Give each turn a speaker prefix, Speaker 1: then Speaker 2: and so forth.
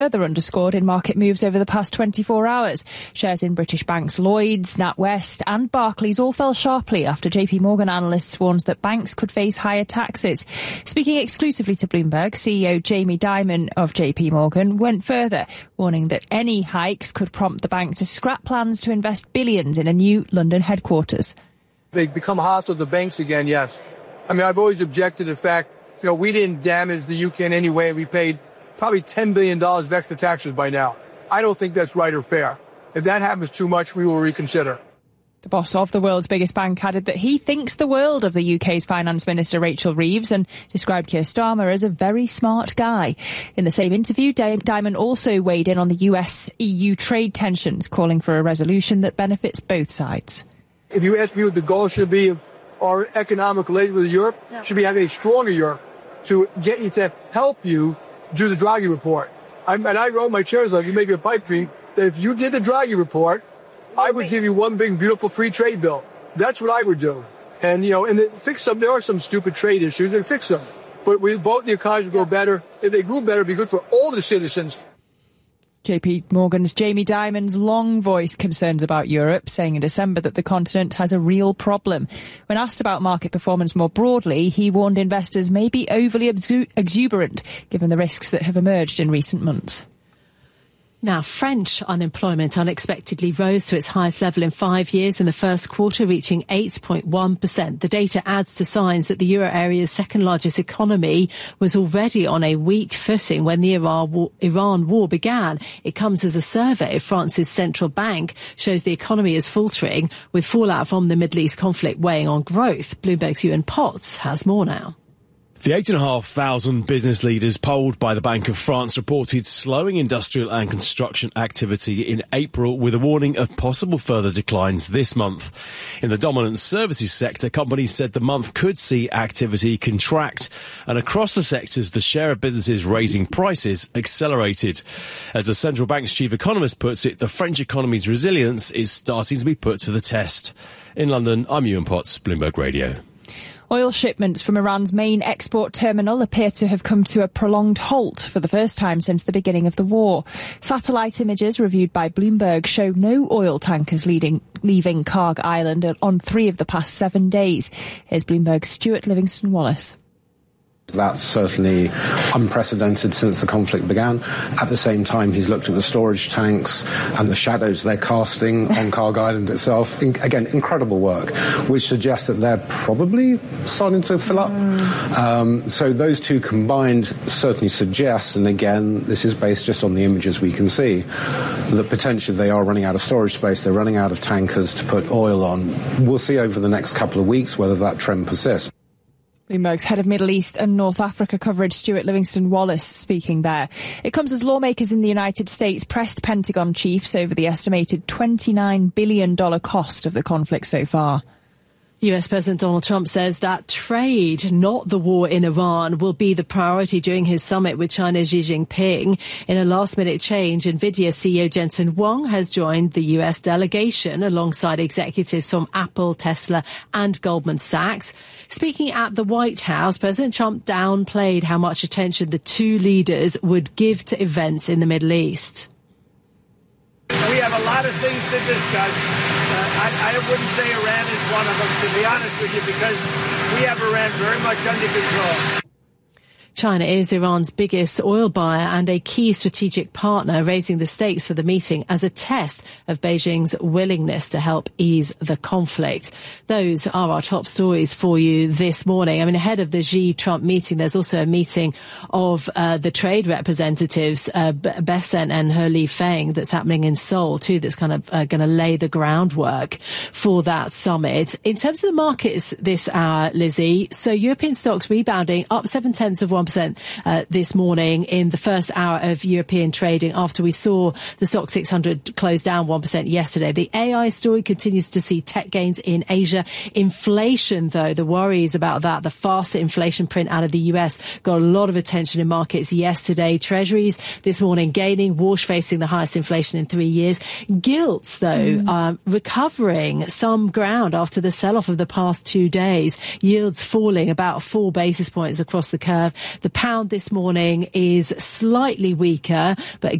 Speaker 1: further underscored in market moves over the past 24 hours. Shares in British banks Lloyds, NatWest and Barclays all fell sharply after JP Morgan analysts warned that banks could face higher taxes. Speaking exclusively to Bloomberg, CEO Jamie Dimon of JP Morgan went further, warning that any hikes could prompt the bank to scrap plans to invest billions in a new London headquarters.
Speaker 2: They become hostile to banks again, yes. I mean, I've always objected to the fact, we didn't damage the UK in any way. We paid probably $10 billion of extra taxes by now. I don't think that's right or fair. If that happens too much, we will reconsider.
Speaker 1: The boss of the world's biggest bank added that he thinks the world of the UK's Finance Minister Rachel Reeves and described Keir Starmer as a very smart guy. In the same interview, Dimon also weighed in on the US-EU trade tensions, calling for a resolution that benefits both sides.
Speaker 2: If you ask me what the goal should be of our economic relations with Europe, should be having a stronger Europe to get you to help you do the Draghi report. And I wrote my chair's like, you make a pipe dream, that if you did the Draghi report, I would give you one big, beautiful free trade bill. That's what I would do. And, fix them. There are some stupid trade issues, and fix them. But both the economies would go better. If they grew better, it'd be good for all the citizens.
Speaker 1: JP Morgan's Jamie Dimon's long voiced concerns about Europe, saying in December that the continent has a real problem. When asked about market performance more broadly, he warned investors may be overly exuberant, given the risks that have emerged in recent months.
Speaker 3: Now, French unemployment unexpectedly rose to its highest level in 5 years in the first quarter, reaching 8.1%. The data adds to signs that the euro area's second largest economy was already on a weak footing when the Iran war began. It comes as a survey of France's central bank shows the economy is faltering, with fallout from the Middle East conflict weighing on growth. Bloomberg's Ewan Potts has more now.
Speaker 4: The 8,500 business leaders polled by the Bank of France reported slowing industrial and construction activity in April, with a warning of possible further declines this month. In the dominant services sector, companies said the month could see activity contract, and across the sectors, the share of businesses raising prices accelerated. As the central bank's chief economist puts it, the French economy's resilience is starting to be put to the test. In London, I'm Ewan Potts, Bloomberg Radio.
Speaker 1: Oil shipments from Iran's main export terminal appear to have come to a prolonged halt for the first time since the beginning of the war. Satellite images reviewed by Bloomberg show no oil tankers leaving Karg Island on 3 of the past 7 days. Here's Bloomberg's Stuart Livingston-Wallace.
Speaker 5: That's certainly unprecedented since the conflict began. At the same time, he's looked at the storage tanks and the shadows they're casting on Karg Island itself. Again, incredible work, which suggests that they're probably starting to fill up. So those two combined certainly suggest, and again, this is based just on the images we can see, that potentially they are running out of storage space, they're running out of tankers to put oil on. We'll see over the next couple of weeks whether that trend persists.
Speaker 1: Bloomberg's head of Middle East and North Africa coverage, Stuart Livingston-Wallace, speaking there. It comes as lawmakers in the United States pressed Pentagon chiefs over the estimated $29 billion cost of the conflict so far.
Speaker 3: US President Donald Trump says that trade, not the war in Iran, will be the priority during his summit with China's Xi Jinping. In a last-minute change, NVIDIA CEO Jensen Huang has joined the US delegation alongside executives from Apple, Tesla and Goldman Sachs. Speaking at the White House, President Trump downplayed how much attention the two leaders would give to events in the Middle East.
Speaker 6: We have a lot of things to discuss. I wouldn't say Iran is one of them, to be honest with you, because we have Iran very much under control.
Speaker 3: China is Iran's biggest oil buyer and a key strategic partner, raising the stakes for the meeting as a test of Beijing's willingness to help ease the conflict. Those are our top stories for you this morning. I mean, ahead of the Xi-Trump meeting, there's also a meeting of the trade representatives, Bessent and He Lifeng, that's happening in Seoul too, that's kind of going to lay the groundwork for that summit. In terms of the markets this hour, Lizzie, so European stocks rebounding up 0.7% this morning in the first hour of European trading after we saw the stock 600 close down 1% yesterday. The AI story continues to see tech gains in Asia. Inflation, though, the worries about that, the faster inflation print out of the US got a lot of attention in markets yesterday. Treasuries this morning gaining, Walsh facing the highest inflation in 3 years. Gilts, though, recovering some ground after the sell-off of the past 2 days. Yields falling about 4 basis points across the curve. The pound this morning is slightly weaker, but